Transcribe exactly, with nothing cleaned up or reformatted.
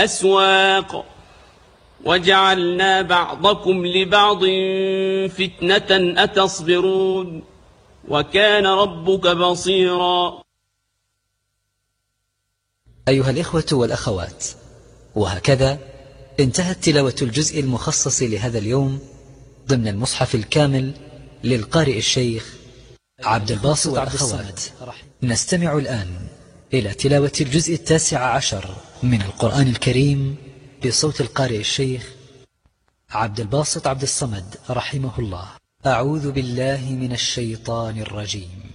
أسواق وجعلنا بعضكم لبعض فتنة أتصبرون وكان ربك بصيرا. أيها الإخوة والأخوات، وهكذا انتهت تلاوة الجزء المخصص لهذا اليوم ضمن المصحف الكامل للقارئ الشيخ عبد الباسط عبد الصمد. نستمع الآن إلى تلاوة الجزء التاسع عشر من القرآن الكريم بصوت القارئ الشيخ عبد الباسط عبد الصمد رحمه الله. أعوذ بالله من الشيطان الرجيم.